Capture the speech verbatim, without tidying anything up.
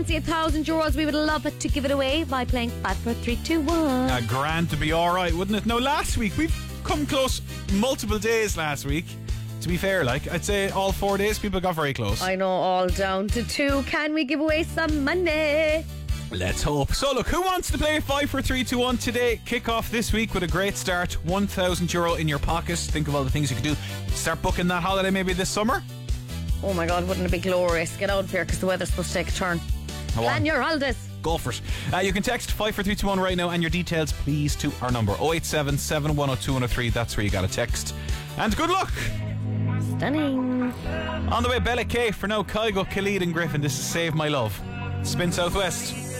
A thousand euros. We would love it to give it away by playing five, four, three, two, one. A grand to be alright, wouldn't it? No, last week, we've come close multiple days last week. To be fair, like, I'd say all four days people got very close. I know, all down to two. Can we give away some money? Let's hope. So look, who wants to play five, four, three, two, one today? Kick off this week with a great start. one thousand euro in your pocket. Think of all the things you could do. Start booking that holiday maybe this summer. Oh my God, wouldn't it be glorious? Get out of here because the weather's supposed to take a turn. Plan your holidays. Go for it. Uh, you can text five four three two one right now and your details please to our number oh eight seven, seven one oh, two one oh three. That's where you got a text. And good luck. Stunning. On the way, Bella K. For now, Kygo, Khalid and Griffin. This is Save My Love. Spin Southwest.